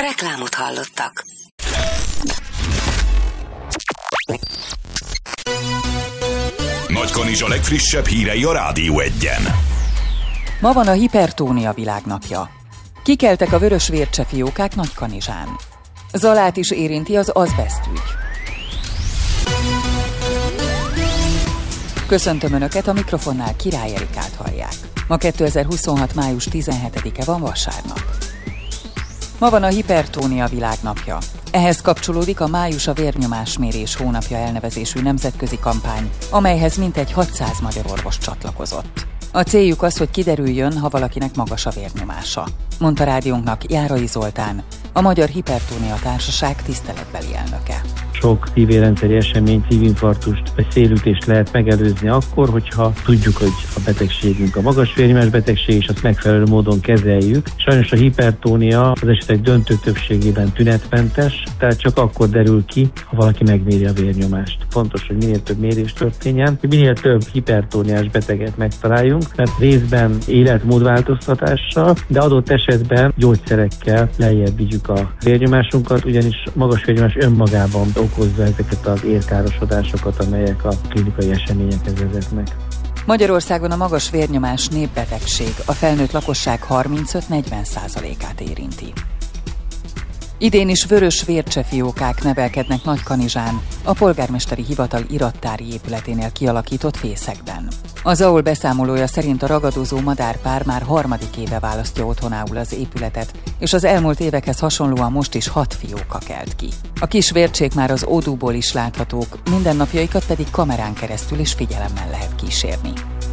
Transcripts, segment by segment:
Reklámot hallottak. Nagykanizsa legfrissebb hírei a Rádió Egyen. Ma van a hipertónia világnapja. Kikeltek a vörös vércsefiókák Nagykanizsán. Zalát is érinti az azbest ügy. Köszöntöm Önöket, a mikrofonnál Király Erikát hallják. Ma 2026. május 17-e van, vasárnap. Ma van a hipertónia világnapja. Ehhez kapcsolódik a Május a vérnyomásmérés hónapja elnevezésű nemzetközi kampány, amelyhez mintegy 600 magyar orvos csatlakozott. A céljuk az, hogy kiderüljön, ha valakinek magas a vérnyomása, mondta rádiónknak Járai Zoltán, a Magyar Hipertónia Társaság tiszteletbeli elnöke. Sok szívérrendszeri esemény, szívinfarktust vagy szélütést lehet megelőzni akkor, hogyha tudjuk, hogy a betegségünk a magas vérnyomás betegség, és azt megfelelő módon kezeljük. Sajnos a hipertónia az esetek döntő többségében tünetmentes, tehát csak akkor derül ki, ha valaki megméri a vérnyomást. Fontos, hogy minél több mérés történjen, hogy minél több hipertóniás beteget megtaláljunk, mert részben életmódváltoztatással, de adott esetben gyógyszerekkel lejjebb vigyük a vérnyomásunkat, ugyanis magas vérnyomás önmagában okozza ezeket az érkárosodásokat, amelyek a klinikai eseményekhez vezetnek. Magyarországon a magas vérnyomás népbetegség, a felnőtt lakosság 35-40%-át érinti. Idén is vörös vércsefiókák nevelkednek Nagykanizsán, a polgármesteri hivatal irattári épületénél kialakított fészekben. Az AOL beszámolója szerint a ragadozó madárpár már harmadik éve választja otthonául az épületet, és az elmúlt évekhez hasonlóan most is 6 fióka kelt ki. A kis vércsék már az ódúból is láthatók, mindennapjaikat pedig kamerán keresztül is figyelemmel lehet kísérni.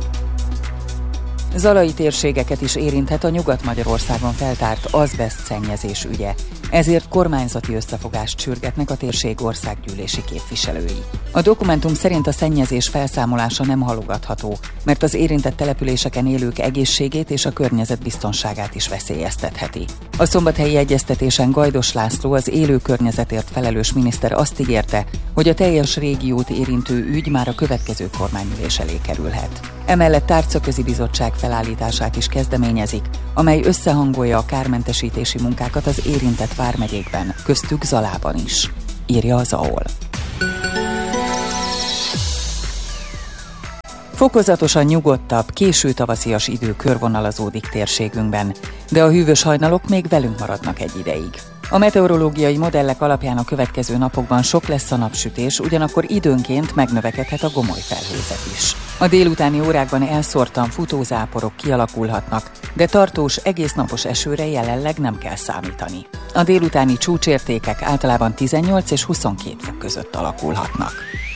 Zalai térségeket is érinthet a Nyugat-Magyarországon feltárt azbest szennyezés ügye, ezért kormányzati összefogást sürgetnek a térség országgyűlési képviselői. A dokumentum szerint a szennyezés felszámolása nem halogatható, mert az érintett településeken élők egészségét és a környezet biztonságát is veszélyeztetheti. A szombathelyi egyeztetésen Gajdos László, az élő környezetért felelős miniszter azt ígérte, hogy a teljes régiót érintő ügy már a következő kormányülés elé kerülhet. Emellett tárcaközi bizottság felállítását is kezdeményezik, amely összehangolja a kármentesítési munkákat az érintett vármegyékben, köztük Zalában is, írja az AOL. Fokozatosan nyugodtabb, késő tavaszias idő körvonalazódik térségünkben, de a hűvös hajnalok még velünk maradnak egy ideig. A meteorológiai modellek alapján a következő napokban sok lesz a napsütés, ugyanakkor időnként megnövekedhet a gomoly felhőzet is. A délutáni órákban elszórtan futózáporok kialakulhatnak, de tartós, egésznapos esőre jelenleg nem kell számítani. A délutáni csúcsértékek általában 18 és 22 fok között alakulhatnak.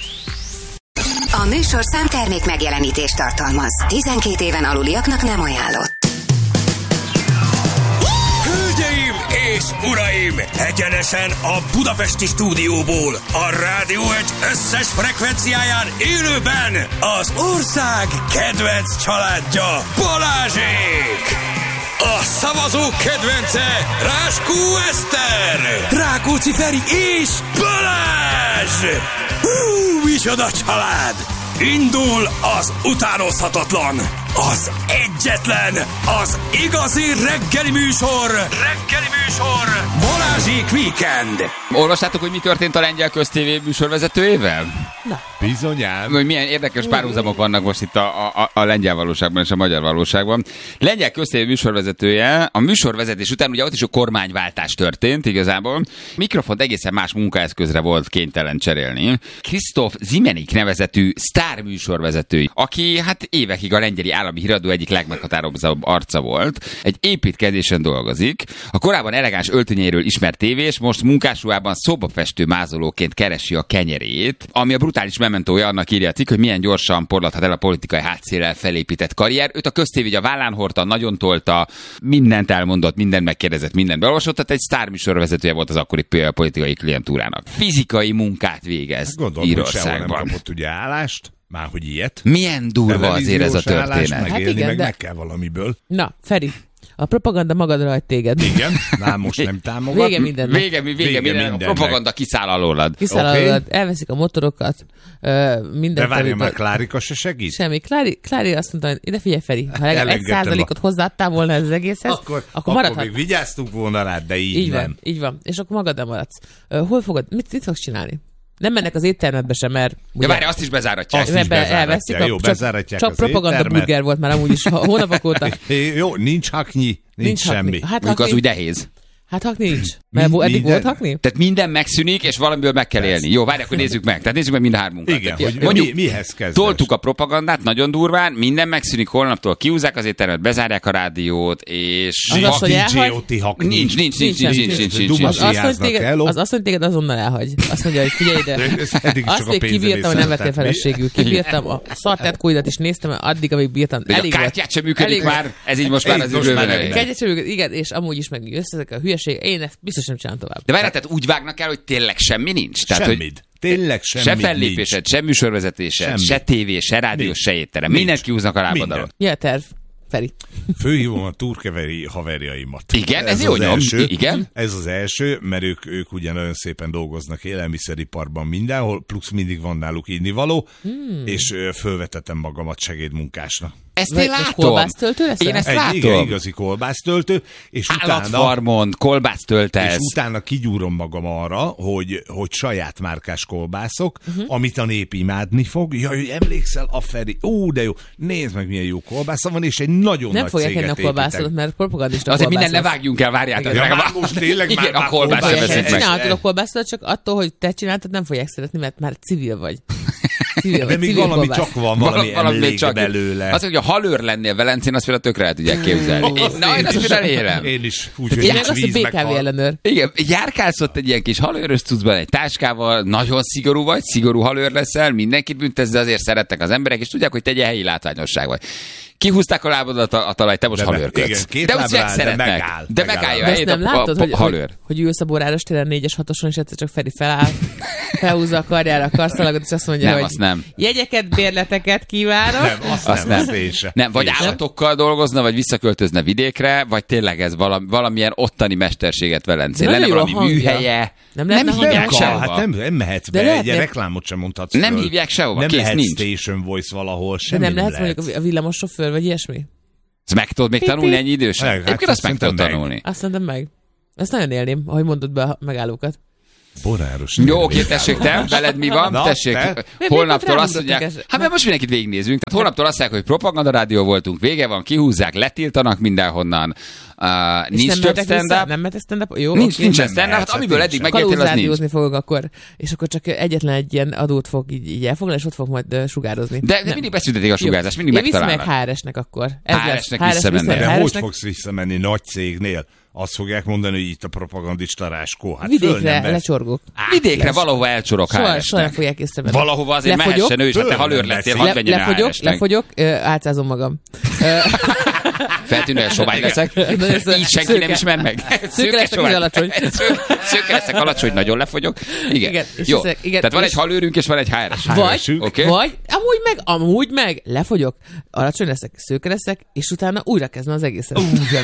A műsorszám termék megjelenítést tartalmaz. 12 éven aluliaknak nem ajánlott. Hölgyeim és uraim! Egyenesen a budapesti stúdióból, a Rádió Egy összes frekvenciáján élőben az ország kedvenc családja, Balázsék! A szavazók kedvence, Ráskó Eszter, Rákóczi Feri és Balázs! Micsoda család! Indul az utánozhatatlan, az egyetlen, az igazi reggeli műsor, Balázsék Weekend. Olvastátok, hogy mi történt a lengyel köztévé műsorvezetőjével? Na, bizonyán. Hogy milyen érdekes párhuzamok vannak most itt a lengyel valóságban és a magyar valóságban. Lengyel köztévé műsorvezetője, a műsorvezetés után ugye ott is a kormányváltás történt igazából. Mikrofont egészen más munkaeszközre volt kénytelen cserélni. Krisztóf Zimenik nevezetű sztár műsorvezető, aki hát évekig a lengyeli állami híradó egyik legmeghatározóbb arca volt. Egy építkezésen dolgozik. A korábban elegáns öltönyéről ismert tévés, most munkásruhában szobafestő mázolóként keresi a kenyerét, ami a brutális mementója, annak írja a cikk, hogy milyen gyorsan porladhat el a politikai hátszéllel felépített karrier. Őt a köztévé a vállán hordta, nagyon tolta, mindent elmondott, mindent megkérdezett, mindent beolvasott, tehát egy sztárműsorvezetője volt az akkori politikai klientúrának. Fizikai munkát végez Írországban. Nem kapott ugye állást, már hogy ilyet. Milyen durva azért ez a történet. Megélni, hát igen, meg kell valamiből. Na, Feri, A propaganda magadra hagy téged. Igen, már most nem támogat. Vége minden. Vége minden. A propaganda kiszáll alólad. Kiszáll, elveszik a motorokat, mindent. De várja már, Klárika se segít? Semmi. Klári azt mondta, hogy ide figyelj Feri, ha legalább 1%-ot hozzáadtál volna ez az egészhez, akkor maradhat. Még vigyáztunk volna rád, de így nem. Így van. És akkor magad nem maradsz. Hol fogod? Mit fogsz csinálni? Nem mennek az éttermetbe sem, mert... Ja, várj, azt is bezáratják. Jó, bezáratják csak propaganda burger volt már amúgy is hónapok óta. Jó, nincs haknyi, nincs semmi. Mondjuk az úgy nehéz. Hát hakni nincs. Mert eddig volt hakni? Tehát minden megszűnik, és valamiből meg kell élni. Jó, várj, akkor nézzük meg. Tehát nézzük meg mind hármunkat. Igen, hogy mondjuk, mihez kezdesz? Toltuk a propagandát nagyon durván, minden megszűnik, holnaptól kiúzzák az éttermet, bezárják a rádiót, és... Nincs. Az azt mondja, téged azonnal elhagy. Azt mondja, hogy figyelj ide. Azt még kibírtam, hogy nem vettél feleségül. Kibírtam, a szartetkóidat is néztem, addig, amíg bírtam. A kártyát sem működik már, ez így most már az időben. Igen, és amúgy is meg összezek a hülyeség. Én ezt biztos nem csinálom tovább. De várjál, tehát úgy vágnak el, hogy tényleg semmi nincs? Tehát, semmit. Tényleg semmit se fellépésed, nincs. Se műsorvezetésed, se tévé, se rádió, se étterem. Mindent kiúznak a lábad alól. Mi a terv, Feri? Főhívom a turkeveri haverjaimat. Igen, ez jó nyom. Igen? Ez az első, mert ők ugye nagyon szépen dolgoznak élelmiszeriparban mindenhol, plusz mindig van náluk innivaló, és fölvetettem magamat segédmunkásnak. Ezt én látom. Kolbásztöltő leszel? Én ezt látom. Igen, igazi kolbásztöltő. És állatfarmon, kolbásztöltesz. És utána kigyúrom magam arra, hogy saját márkás kolbászok, amit a nép imádni fog. Jaj, emlékszel a Feri? De jó, nézd meg, milyen jó kolbásza van, és egy nagyon nem nagy fogják céget enni a kolbászot, mert propagandista azért minden ne vágjunk el, várjátok. Most tényleg igen, a kolbászt sem veszik meg. Csinálhatod a kolbászot, csak attól, hogy te csináltad, nem fogják szeretni, mert már civil vagy. De még valami csak van, valami emlék belőle. Az, hogy a halőr lennél Velencén, azt például tökre el tudják képzelni. Én azt például élem. Én is. Én azt a BKV ellenőr. Igen, járkálsz ott egy ilyen kis halőrös cuccban, egy táskával, nagyon szigorú vagy, szigorú halőr leszel, mindenkit büntesz, de azért szerettek az emberek, és tudják, hogy te egy helyi látványosság vagy. Kihúzták a lábadat a talaj, te most halőrködsz. De úgy szeretnek. De megállja a helyét nem látod, a halőr. hogy ülsz a Boráros téren 4-es 6-oson, és egyszer csak Feri feláll, felhúzza a karjára a karszalagot, és azt mondja, nem, hogy azt nem. Jegyeket, bérleteket kívánok. Nem, azt nem. Nem, vagy állatokkal dolgozna, vagy visszaköltözne vidékre, vagy tényleg ez valamilyen ottani mesterséget Velencén. Lenne valami műhelye. Nem hívják sehova. Hát nem mehetsz be, egy reklámot sem mondhatsz. Nem hívják sehova, nem kész, lehet nincs. Station Voice valahol, semmi nem lehet. Mondjuk a villamos sofőr, vagy ilyesmi? Ezt meg tudod még tanulni ennyi idősen? Egyébként azt meg tudod tanulni. Azt szerintem meg. Ezt nagyon élném, ahogy mondod be a megállókat. Boráros. Jó, oké, tessék, te, veled mi van? Tessék, holnaptól azt mondják, hát mert most mindenkit végignézünk, tehát holnaptól azt mondják, hogy propagandarádió voltunk, vége van, kihúzzák, letiltanak mindenhonnan. Nincs több stand-up. Nem mehet stand-up? Jó, nincs stand-up, hát amiből eddig megértél, az nincs. Fogok akkor, és akkor csak egyetlen egy ilyen adót fog így elfoglalni, és ott fog majd sugározni. De mindig beszüntetik a sugárzást, mindig megtalálnak. Én viszem meg HRS-nek akkor. HRS-nek visszamenni. De hogy fogsz visszamenni nagy cégnél? Azt fogják mondani, hogy itt a propagandista Ráskó. Hát vidékre lecsorgok. Vidékre valahova elcsorog HRS-nek. Soha nem fogják észrevenni. Valahova azért mehessen ő is, hát te halőr lettél, hadd menjen HRS-nek. Lefogyok, átszázom magam. Feltűnően sovány leszek. Így senki nem ismer meg. Szőke leszek, hogy alacsony. Szőke leszek, alacsony, nagyon lefogyok. Igen. Jó. Tehát van egy halőrünk, és van egy HRS. Vagy, amúgy meg lefogyok, alacsony leszek, szőke leszek, és utána újra kezdne az egészet.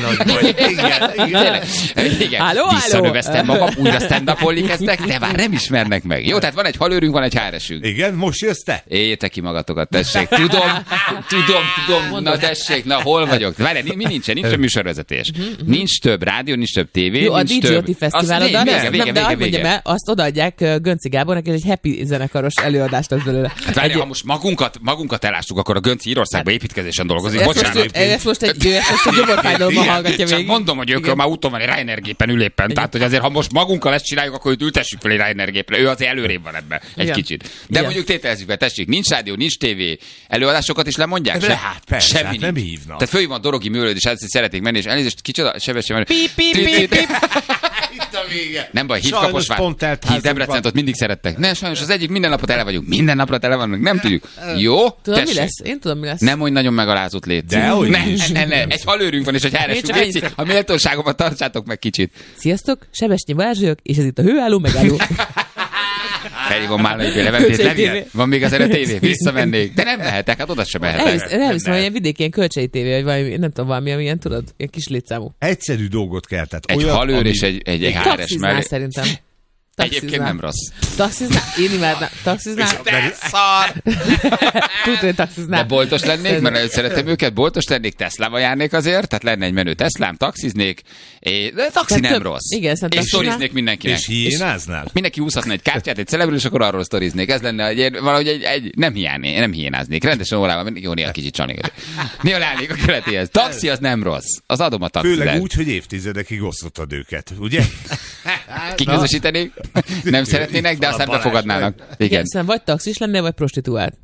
Igen. Visszanöveztem magam, újra stand-upolni kezdtek, de már nem ismernek meg. Jó, tehát van egy halőrünk, van egy HRS-ünk. Igen, most jössz te? Éljétek ki magatokat, tessék. Tudom. Na tessék, na hol vagyok? Várj, mi nincsen műsorvezetés. Nincs több rádió, nincs több tévé, jó, nincs több... Jó, a DJ-oti fesztiválodat, de azt mondjam el, azt odaadják Gönci Gábornak, és egy happy zenekaros előadást lesz belőle. Hát várj, ha most magunkat elástuk, akkor a Gönci Írországban építkezésen dolgozik. Bocsánat. Ezt most egy gyomorfájdalommal hallgatja végig. Mondom, hogy ők már úton van egy Reiner gépen ül éppen. Tehát, hogy azért, ha most magunkkal ezt csináljuk, akkor őt ültessük fel egy Reiner gépre. Ő azért előrébb van ebben egy kicsit. De mondjuk tételezzük fel, tessék, nincs rádió, nincs tévé, előadásokat is lemondják? Hát persze, semmi nem hívnak. Tehát fölhívom a Dorogi Műlőd, és ezt szeretnék menni, és elnézést, kicsoda, sebesség. Itt a vége. Nem baj, hív Kaposvár, hív Debrecent, ott mindig szerettek. Nem, sajnos az egyik minden napra tele vagyunk. Minden napra tele vannak, nem tudjuk. Jó? Tudod, mi lesz? Én tudom, mi lesz. Nem, hogy nagyon megalázott légy. Nem. Egy halőrünk van, és egy HRS-ünk. A méltóságomat tartsátok meg kicsit. Sziasztok, Sebesnyi Balázs vagyok, és ez itt a hőálló megálló. Felhívom Málnai Leventét, van még az tévé, visszamennék. De nem mehetek, hát oda sem mehetek. Elviszem, hogy ilyen vidéki, ilyen kölcsei tévé, vagy valami, nem tudom, valami, amilyen, tudod, ilyen kis létszávú. Egyszerű dolgot kell. Tehát egy halőr és egy háres mellé. Szerintem. Egyébként nem rossz. Taxiznál? Én imádnám. Taxiznál? Szar! Tudod, hogy taxiznál. De boltos lennék, mert szeretem őket, boltos lennék, Teslába járnék azért, tehát lenne egy menő Teslám, taxiznék, de taxi nem rossz. Igen, és sztoriznék mindenkinek. És hiénáznál? Mindenki húzhatna egy kártyát, egy celebről, és akkor arról sztoriznék. Ez lenne valahogy nem hiénáznék. Rendesen órában, jó, néha kicsit csanék. Néha leállnék a követéhez. Taxi az nem rossz. Az adom a taxit. Főleg úgy, hogy évtizedekig osztottad őket, ugye? Kiközösítenék? Nem szeretnének, de aztán befogadnának. Igen. Szóval vagy taxis lennél, vagy prostituált.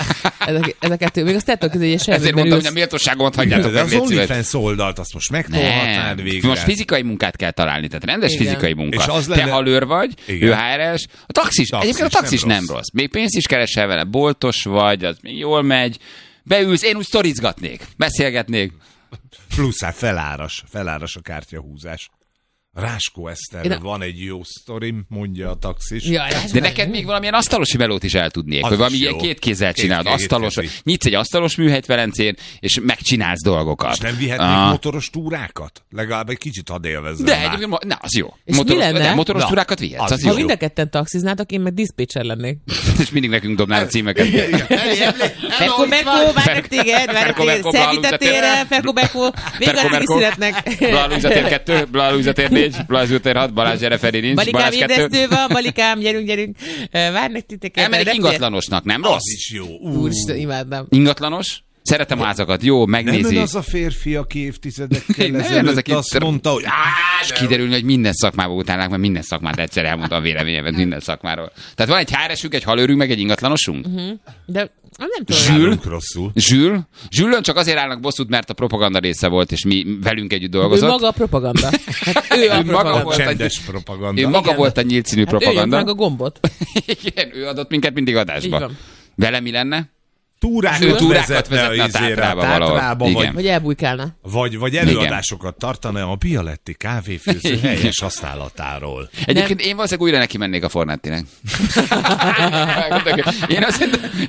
Ez a kettő. Még azt tettem közé, hogy ezért mondtam, hogy a méltóságomat hagyjátok meg. De az OnlyFans oldalt azt most megtolhatnád végre. Most fizikai munkát kell találni, tehát rendes fizikai munka. Te halőr vagy, ő HRS, a taxis. Egyébként a taxis nem rossz. Még pénzt is keresel vele, boltos vagy, az még jól megy. Beülsz, én úgy sztorizgatnék, beszélgetnék. Plusz feláras a kártyahúzás. Ráskó Eszterről van egy jó sztorim, mondja a taxis. De neked még valamilyen asztalosi melót is el tudnék, hogy valami ilyen két kézzel csinálod. Asztalos, nyitsz egy asztalos műhelyt Velencén, és megcsinálsz dolgokat. És nem vihetnék motoros túrákat? Legalább egy kicsit hadd élvezzem. De egyébként, na, az jó. És mi lenne? Motoros túrákat vihetsz, az jó. Ha mind a ketten taxiznátok, én meg diszpécser lennék. És mindig nekünk dobnál a címeket. Ferko Bekó, várnak téged, Szervitetére, Ferko Bekó, végül szeretnek. Blaluizatér 2, Blaluizatér 4, Blaluizatér 6, Balázs gyere, Feri nincs, Balikám ébresztő van, Balikám, gyerünk. Várnak titeket. Elmennék ingatlanosnak, nem rossz? Az is jó. Úristen, imádnám. Ingatlanos? Szeretem a házakat, jó, megnézi. Nem az a férfi, aki évtizedekkel ezelőtt azt mondta, hogy... És kiderülni, hogy minden szakmába utálnák, mert minden szakmát egyszer elmondta a véleményemet minden szakmáról. Tehát van egy HRS-ünk, egy halőrünk, meg egy ingatlanosunk. De nem tudom. Zsülön csak azért állnak bosszút, mert a propaganda része volt, és mi velünk együtt dolgozott. Ő maga a propaganda. Hát ő a propaganda. Csendes propaganda. Ő maga volt a nyílt színű propaganda. Ő meg a gombot. Igen, ő adott minket mindig adásba. Vele mi lenne? Túrákat vezetne a Tátrába vagy elbújkálna. Vagy előadásokat tartana a Bialetti kávéfőző helyes használatáról. Egyébként én valószínűleg újra neki mennék a Fornettinek. Én azt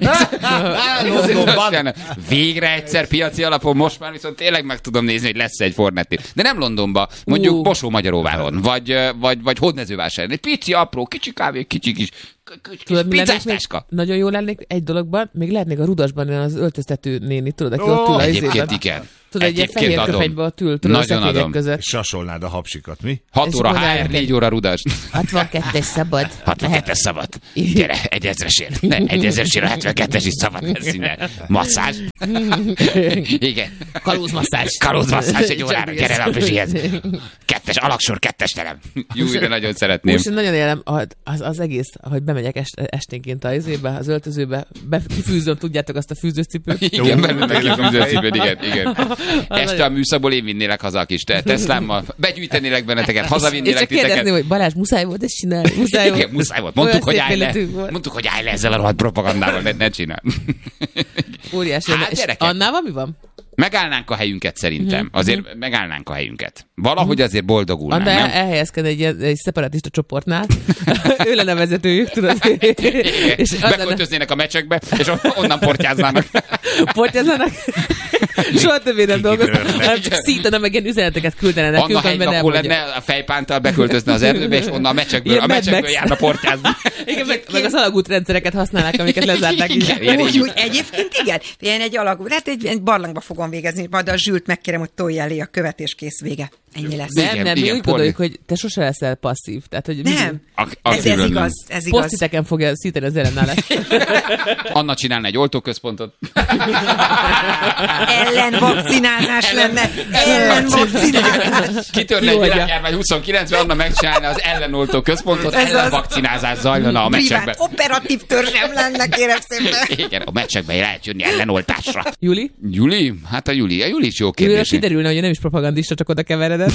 végre egyszer piaci alapon, most már viszont tényleg meg tudom nézni, hogy lesz egy Fornetti. De nem Londonba, mondjuk Bosó-Magyaróváron, vagy Hódmezővásáron. Egy pici, apró, kicsi kávé, kicsi kis pizzástáska. Nagyon jó lennék egy dologban, még lehetnék a Rudasban az öltöztető néni, tudod, aki ott ül az egyébként igen. Tudod, egy ilyen fehér köpenybe ott ül, tudod, a szekrények között. Sasolnád a hapsikat, mi? 6 óra HR, 4 óra Rudas. 62-es szabad. 62-es szabad. Gyere, 1000-esért. 1000-esért a 72-es is szabad lesz innen. Masszázs. Igen. Kalózmasszázs egy órára. Gyere le a Pizsihez. 2-es, alaksor, 2-es terem. Jó, de nagyon szeretném. Most nagyon élem az egész, hogy bemegyek esténként az öltözőbe, kifűzöm, tudjátok, azt a fűzőcipőt. Igen, belül meg a fűzőcipőt, igen. Este a műszakból én vinnélek haza a kis Teslámmal, begyűjtenélek benneteket, hazavinnélek titeket. És csak kérdezni, hogy Balázs, muszáj volt ezt csinálni? Igen, muszáj volt. Mondtuk, hogy állj le ezzel a rohadt propagandával, ne csinálj. Óriási. És Annával mi van? Megállnánk a helyünket szerintem. Azért megállnánk a helyünket. Valahogy azért boldogulnánk, nem? Elhelyezkedne egy szeparatista csoportnál. Ő lenne a vezetőjük, tudod. És beköltöznének a meccsekbe, és onnan portyáznának. Portyáznának? Soha többé nem dolgoznak, hanem csak szítana, meg ilyen üzeneteket küldene nekünk. Anna Hegylakó lenne, a fejpántal beköltözne az erdőbe, és onnan a meccsekből járna portyázni. Igen, meg az alagútrendszereket használnák, amiket lezárták. Úgy, egyébként igen. Ilyen egy alagút, hát egy barlangba fogom végezni, majd a Zsült megkérem, hogy tolja elé a követés, kész, vége. Ennyi lesz. Nem, mi úgy gondoljuk, hogy te sose leszel passzív. Tehát, hogy nem, ez igaz. Posztiteken fogja szíteni az ellenállást. Anna csinálna egy oltóközpontot. Ellenvakcinázás lenne. Ellenvakcinázás. Kitörne egy világjárvány 29-ben, Anna megcsinálna az ellenoltó központot, ellenvakcinázás zajlana a meccsekben. Privát operatív törzsem lenne, kérem szépen. Igen, a meccsekben lehet jönni ellenoltásra. Juli? Hát a Juli is jó kérdés. Júlira kiderülne, hogy nem is propagandista, csak oda keveredett.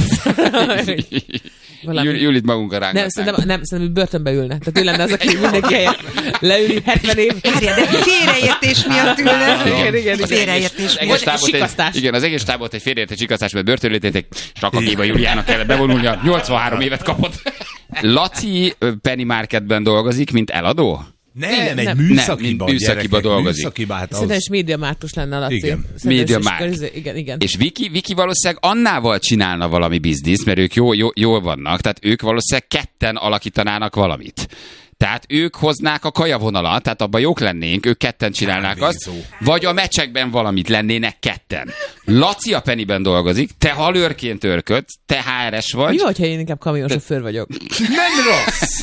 Julit magunkra rángatnánk. Nem, szerintem börtönbe ülne. Tehát ő lenne az, aki mindenki helyett leüli 70 év. Várja, de félreértés miatt ülne. Igen. Félreértés miatt. Sikasztás. Igen, az egész tábort egy félreértés sikasztás, mert börtönlététek, Sakakéba Juliának kellett bevonulnia. 83 évet kapott. Laci Penny Marketben dolgozik, mint eladó? Nem, egy műszakiban dolgozik. Szerintem is médiamártus lenne a Laci. Igen. Médiamárk. Igen. És Viki valószínűleg Annával csinálna valami bizniszt, mert ők jól vannak, tehát ők valószínűleg ketten alakítanának valamit. Tehát ők hoznák a kajavonalat, tehát abban jók lennénk, ők ketten csinálnák azt, vagy a meccsekben valamit lennének ketten. Laci a Pennyben dolgozik, te halőrként örködsz, te HRS vagy. Mi, hogyha én inkább kamionsofőr vagyok? Nem rossz!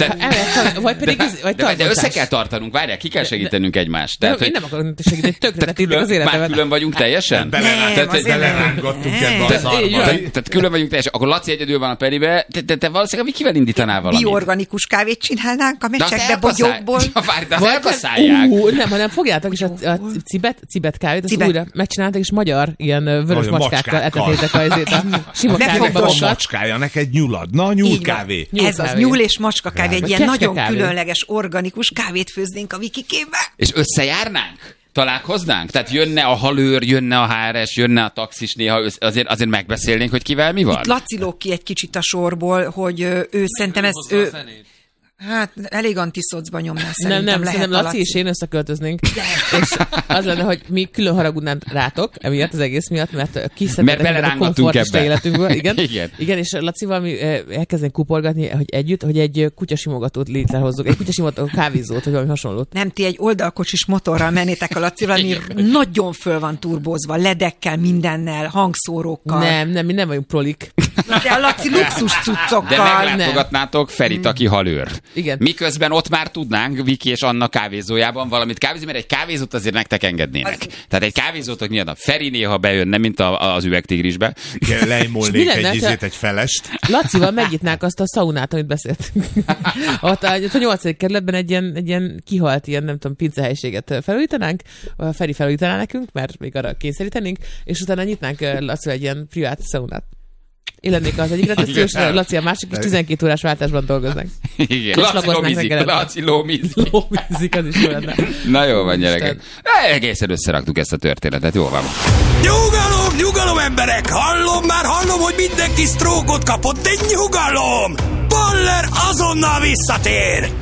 De össze kell tartanunk, várjál, ki kell segítenünk egymást. Tehát, én nem akarok segíteni, tönkretettétek az életemet. Már külön vagyunk teljesen? Belerángattunk ebbe a szarba. Tehát külön vagyunk teljesen. Akkor Laci egyedül van a Pennybe, te valószínűleg Mikivel indítanál valamit. Biorganikus kávét csinálnánk a meccsekbe bogyókból. De azt elkasszálják. Nem, hanem fogjátok is a cibet kávét, azt újra megcsináltak, és magyar ilyen vörös macskákkal etetétek a sima kávéba. Macskája, neked nyulad. Na, nyúlkávé. Ez az nyúl és macska kávé, egy ilyen nagyon különleges, organikus kávét főznénk a Vikikébe. És összejárnánk? Találkoznánk? Tehát jönne a halőr, jönne a HRS, jönne a taxis, néha azért megbeszélnénk, hogy kivel mi van? Itt Laci lóg ki egy kicsit a sorból, hogy ő szerintem ez... Hát elég antiszocba nyomná szerintem. Nem, Laci és én összeköltöznénk. És az lenne, hogy mi külön haragudnánk rátok, emiatt az egész miatt, mert kiszedtek a komfortista életünkből. Igen, és Lacival mi elkezdenénk kupolgatni, hogy együtt, hogy egy kutyasimogatót létrehozzuk, egy kutyasimogató kávézót, vagy valami hasonlót. Nem, ti egy oldalkocsis motorral mennétek a Lacival, ami nagyon föl van turbózva, ledekkel, mindennel, hangszórókkal. Nem, mi nem vagyunk prolik. Na, de a Laci luxus cuccokkal. De meglátogatnátok Ferit, aki halőr. Igen. Miközben ott már tudnánk Viki és Anna kávézójában valamit kávézni, mert egy kávézót azért nektek engednének. Tehát egy kávézót, mi a Feri néha bejönne, mint az üvegtigrisbe. Lejmolnék egy felest. Lacival megnyitnák azt a szaunát, amit beszéltünk. Ott a 8. kerületben egy ilyen kihalt, ilyen nem tudom, pincehelyiséget felújítanánk, a Feri felújítaná nekünk, mert még arra kényszerítenénk, és utána nyitnánk Lacival egy ilyen privát szaunát. Én lennék az egyik recepciós, Laci a másik, és 12 órás váltásban dolgoznak. Igen. Laci lómizik, az is jó lenne. Na jó van, gyerekek. Egészen összeraktuk ezt a történetet, jó van. Nyugalom emberek! Hallom, hogy mindenki sztrókot kapott, de nyugalom! Baller azonnal visszatér!